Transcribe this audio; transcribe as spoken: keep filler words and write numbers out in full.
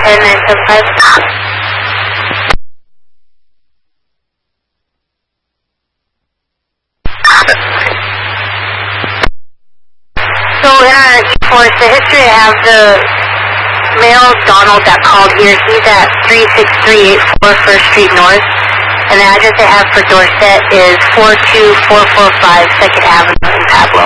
ten nine seven five. So in our force, the history, I have the male Donald that called here. He's at three six three eight four First Street North. And the address I have for Dorset is four two four four five Second Avenue in Pablo.